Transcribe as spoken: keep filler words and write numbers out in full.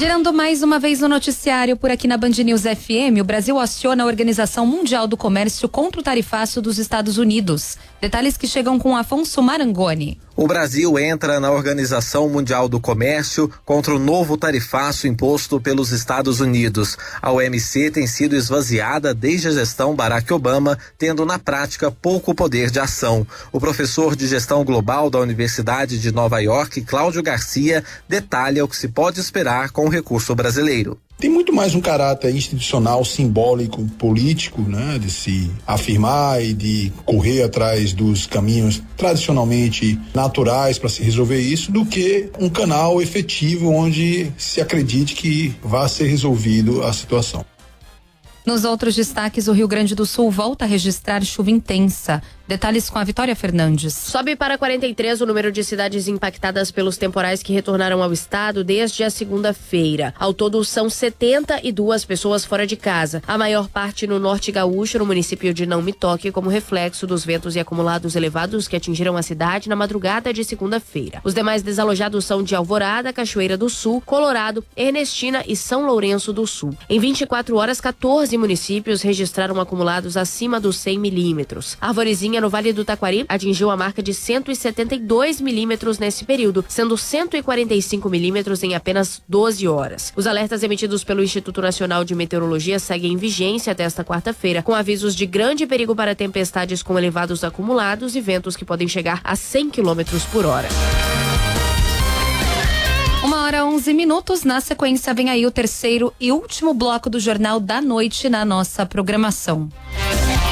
Girando mais uma vez no noticiário por aqui na Band News F M, o Brasil aciona a Organização Mundial do Comércio contra o tarifaço dos Estados Unidos. Detalhes que chegam com Afonso Marangoni. O Brasil entra na Organização Mundial do Comércio contra o novo tarifaço imposto pelos Estados Unidos. A O M C tem sido esvaziada desde a gestão Barack Obama, tendo na prática pouco poder de ação. O professor de gestão global da Universidade de Nova York, Cláudio Garcia, detalha o que se pode esperar com o recurso brasileiro. Tem muito mais um caráter institucional, simbólico, político, né, de se afirmar e de correr atrás dos caminhos tradicionalmente naturais para se resolver isso, do que um canal efetivo onde se acredite que vai ser resolvido a situação. Nos outros destaques, o Rio Grande do Sul volta a registrar chuva intensa. Detalhes com a Vitória Fernandes. Sobe para quarenta e três o número de cidades impactadas pelos temporais que retornaram ao estado desde a segunda-feira. Ao todo, são setenta e duas pessoas fora de casa. A maior parte no norte gaúcho, no município de Não Me Toque, como reflexo dos ventos e acumulados elevados que atingiram a cidade na madrugada de segunda-feira. Os demais desalojados são de Alvorada, Cachoeira do Sul, Colorado, Ernestina e São Lourenço do Sul. Em vinte e quatro horas, quatorze municípios registraram acumulados acima dos cem milímetros. Arvorezinha, no Vale do Taquari, atingiu a marca de cento e setenta e dois milímetros nesse período, sendo cento e quarenta e cinco milímetros em apenas doze horas. Os alertas emitidos pelo Instituto Nacional de Meteorologia seguem em vigência até esta quarta-feira, com avisos de grande perigo para tempestades com elevados acumulados e ventos que podem chegar a cem quilômetros por hora. Uma hora onze minutos. Na sequência, vem aí o terceiro e último bloco do Jornal da Noite na nossa programação.